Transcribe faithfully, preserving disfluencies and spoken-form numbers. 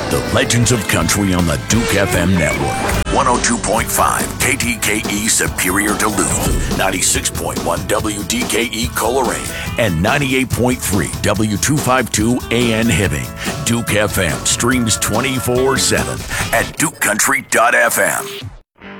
The Legends of Country on the Duke F M network. one oh two point five K T K E Superior Duluth, ninety-six point one W D K E Coleraine, and ninety-eight point three W two fifty-two A N Hibbing. Duke F M streams twenty-four seven at duke country dot f m.